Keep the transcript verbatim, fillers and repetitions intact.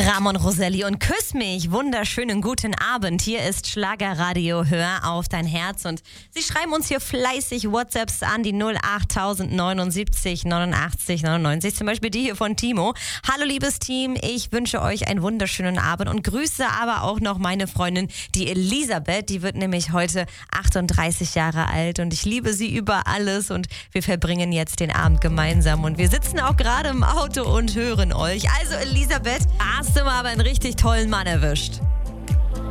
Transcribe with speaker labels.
Speaker 1: Ramon Roselli und Küss mich. Wunderschönen guten Abend. Hier ist Schlagerradio. Hör auf dein Herz. Und Sie schreiben uns hier fleißig WhatsApps an die null acht neunundsiebzig neunundachtzig neunundneunzig. Zum Beispiel die hier von Timo. Hallo liebes Team, ich wünsche euch einen wunderschönen Abend und grüße aber auch noch meine Freundin, die Elisabeth. Die wird nämlich heute achtunddreißig Jahre alt und ich liebe sie über alles und wir verbringen jetzt den Abend gemeinsam und wir sitzen auch gerade im Auto und hören euch. Also Elisabeth, hast du mal aber einen richtig tollen Mann erwischt.